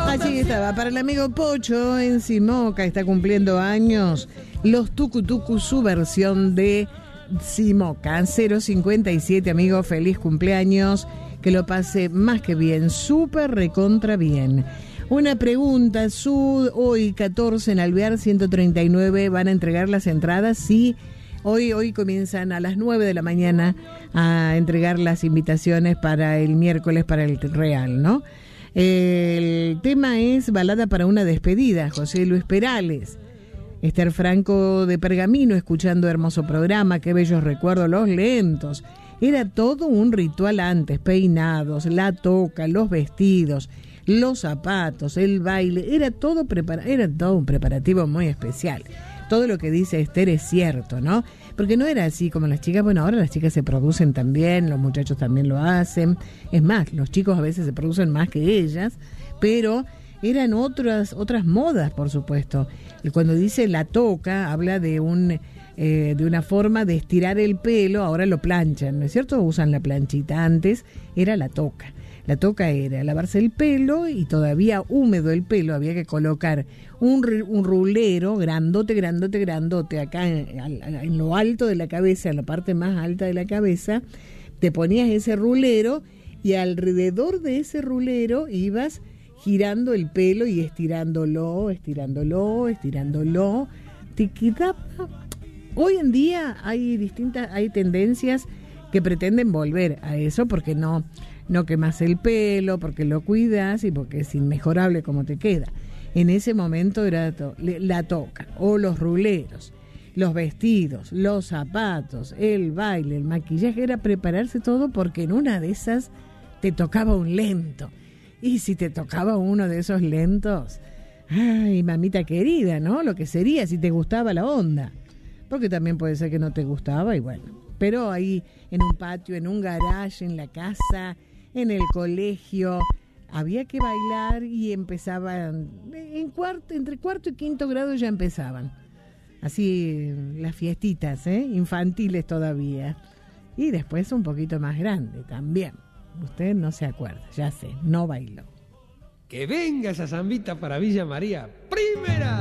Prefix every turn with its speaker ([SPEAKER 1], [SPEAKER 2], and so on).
[SPEAKER 1] Allí estaba, para el amigo Pocho en Simoca, está cumpliendo años, los Tucutucu, su versión de Simoca. 057, amigo, feliz cumpleaños, que lo pase más que bien, súper recontra bien. Una pregunta, hoy 14 en Alvear 139, ¿van a entregar las entradas? Sí, hoy comienzan a las 9 de la mañana a entregar las invitaciones para el miércoles, para el Real, ¿no? El tema es Balada para una despedida, José Luis Perales. Esther Franco de Pergamino, escuchando hermoso programa, qué bellos recuerdos, los lentos. Era todo un ritual antes, peinados, la toca, los vestidos, los zapatos, el baile, era todo un preparativo muy especial. Todo lo que dice Esther es cierto, ¿no? Porque no era así como las chicas. Bueno, ahora las chicas se producen también, los muchachos también lo hacen. Es más, los chicos a veces se producen más que ellas, pero eran otras modas, por supuesto. Y cuando dice la toca, habla de una forma de estirar el pelo. Ahora lo planchan, ¿no es cierto? Usan la planchita. Antes era la toca. La toca era lavarse el pelo, y todavía húmedo el pelo había que colocar un rulero grandote acá en lo alto de la cabeza, en la parte más alta de la cabeza. Te ponías ese rulero y alrededor de ese rulero ibas girando el pelo y estirándolo. Te quedaba. Hoy en día hay tendencias que pretenden volver a eso, porque no quemas el pelo, porque lo cuidas y porque es inmejorable como te queda. En ese momento era la toca, o los ruleros, los vestidos, los zapatos, el baile, el maquillaje, era prepararse todo, porque en una de esas te tocaba un lento. Y si te tocaba uno de esos lentos, ay, mamita querida, ¿no? Lo que sería si te gustaba la onda. Porque también puede ser que no te gustaba, y bueno. Pero ahí en un patio, en un garage, en la casa, en el colegio, había que bailar, y empezaban entre cuarto y quinto grado ya empezaban. Así las fiestitas, infantiles todavía. Y después un poquito más grande también. Usted no se acuerda, ya sé, no bailó.
[SPEAKER 2] Que venga esa zambita para Villa María, primera.